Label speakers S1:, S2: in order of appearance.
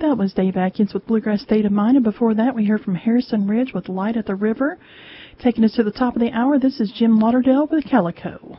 S1: That was Dave Atkins with Bluegrass State of Mind, and before that we heard from Harrison Ridge with Light at the River. Taking us to the top of the hour, this is Jim Lauderdale with Calico.